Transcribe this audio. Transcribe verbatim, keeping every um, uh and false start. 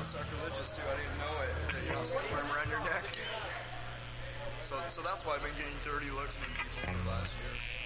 little sacrilegious too. I didn't know it. That you're not supposed to wear them around your neck. So, so that's why I've been getting dirty looks from people for the last year.